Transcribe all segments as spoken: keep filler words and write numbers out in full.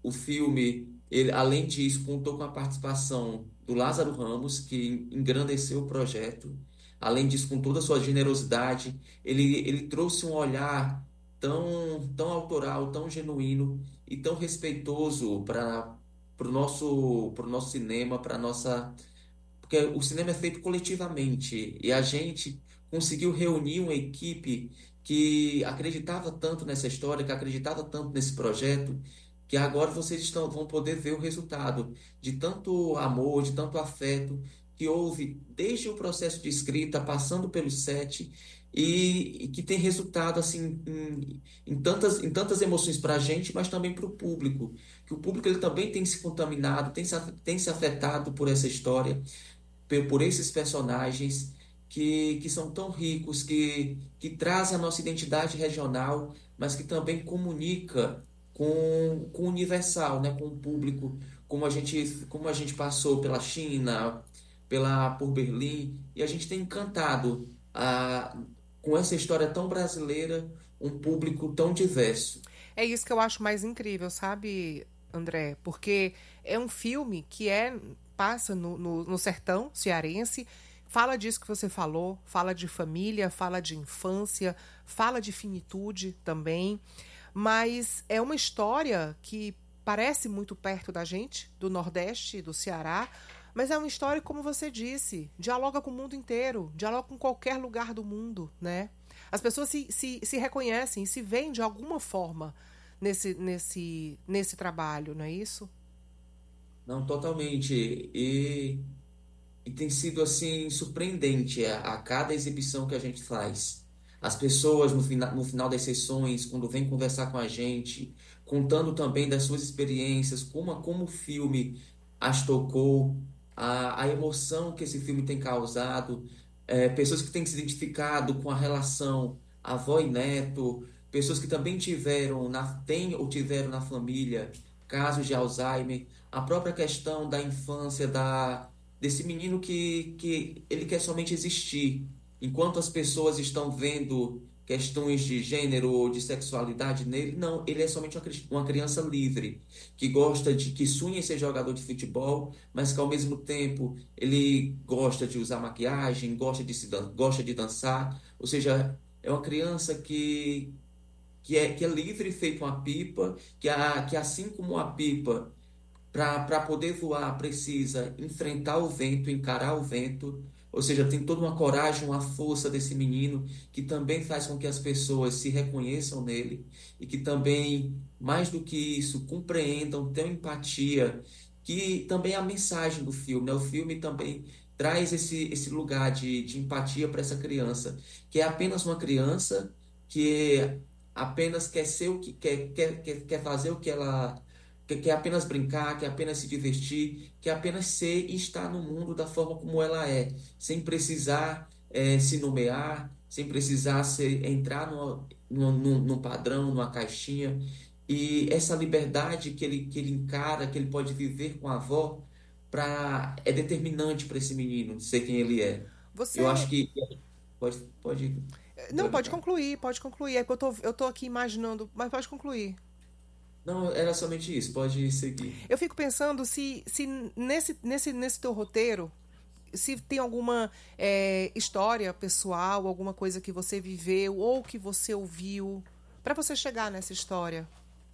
o filme, ele, além disso, contou com a participação do Lázaro Ramos, que engrandeceu o projeto. Além disso, com toda a sua generosidade, ele, ele trouxe um olhar tão, tão autoral, tão genuíno e tão respeitoso para o nosso, pro nosso cinema, para nossa. Porque o cinema é feito coletivamente e a gente conseguiu reunir uma equipe que acreditava tanto nessa história, que acreditava tanto nesse projeto, que agora vocês estão, vão poder ver o resultado de tanto amor, de tanto afeto que houve desde o processo de escrita, passando pelo set, e, e que tem resultado assim em, em tantas, em tantas emoções para a gente, mas também para o público, que o público ele também tem se contaminado, tem se, af- tem se afetado por essa história pe- por esses personagens que, que são tão ricos, que, que trazem a nossa identidade regional, mas que também comunica com, com o universal, né? Com o público, como a gente, como a gente passou pela China, pela, por Berlim, e a gente tem encantado a, com essa história tão brasileira, um público tão diverso. É isso que eu acho mais incrível, sabe, André? Porque é um filme que é passa no, no, no sertão cearense, fala disso que você falou, fala de família, fala de infância, fala de finitude também, mas é uma história que parece muito perto da gente, do Nordeste, do Ceará, mas é uma história, como você disse, dialoga com o mundo inteiro, dialoga com qualquer lugar do mundo, né? As pessoas se, se, se reconhecem, se veem de alguma forma nesse, nesse, nesse trabalho, não é isso? Não, totalmente. E E tem sido assim surpreendente a, a cada exibição que a gente faz. As pessoas no, fina, no final das sessões, quando vêm conversar com a gente, contando também das suas experiências, como, a- como o filme as tocou, a, a emoção que esse filme tem causado, é, pessoas que têm se identificado com a relação avó e neto, pessoas que também tiveram, na, têm ou tiveram na família casos de Alzheimer, a própria questão da infância, da desse menino que, que ele quer somente existir, enquanto as pessoas estão vendo questões de gênero ou de sexualidade nele, não, ele é somente uma, cri- uma criança livre, que gosta de, que sonha em ser jogador de futebol, mas que ao mesmo tempo ele gosta de usar maquiagem, gosta de se dan- gosta de dançar, ou seja, é uma criança que que é, que é livre feito uma pipa, que, a, que assim como a pipa para poder voar, precisa enfrentar o vento, encarar o vento. Ou seja, tem toda uma coragem, uma força desse menino que também faz com que as pessoas se reconheçam nele e que também, mais do que isso, compreendam, tenham empatia, que também é a mensagem do filme, né? O filme também traz esse, esse lugar de, de empatia para essa criança, que é apenas uma criança que apenas quer ser o que quer, quer, quer, quer fazer o que ela que quer apenas brincar, quer apenas se divertir, quer apenas ser e estar no mundo da forma como ela é, sem precisar eh, se nomear, sem precisar ser, entrar no, no, no, num padrão, numa caixinha. E essa liberdade que ele, que ele encara, que ele pode viver com a avó, pra, é determinante para esse menino ser quem ele é. Eu acho Você. que pode, pode Não, pode complementar. concluir, pode concluir. É que eu tô, eu tô aqui imaginando, mas pode concluir. Não, era somente isso, pode seguir. Eu fico pensando se, se nesse, nesse, nesse teu roteiro, se tem alguma é, história pessoal, alguma coisa que você viveu ou que você ouviu, para você chegar nessa história.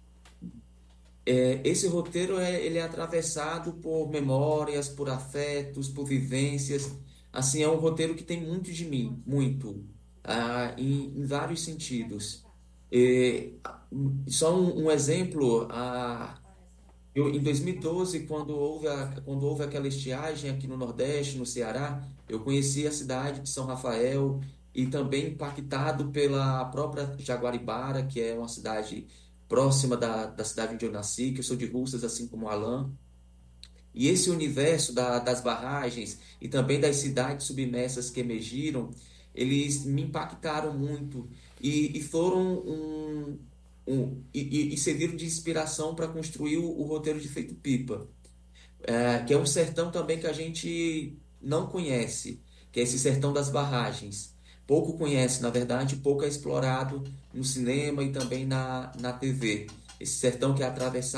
É, esse roteiro é, ele é atravessado por memórias, por afetos, por vivências. Assim, é um roteiro que tem muito de mim, muito, ah, em, em vários sentidos. É, só um, um exemplo, ah, eu, em dois mil e doze, quando houve, a, quando houve aquela estiagem aqui no Nordeste, no Ceará, eu conheci a cidade de São Rafael e também impactado pela própria Jaguaribara, que é uma cidade próxima da, da cidade onde eu nasci, que eu sou de Russas, assim como o Alan. E esse universo da- das barragens e também das cidades submersas que emergiram, eles me impactaram muito e, e foram um, um- e, e- e serviram de inspiração para construir o, o roteiro de Feito Pipa, é, que é um sertão também que a gente não conhece, que é esse sertão das barragens. Pouco conhece, na verdade, pouco é explorado no cinema e também na, na T V. Esse sertão que é atravessado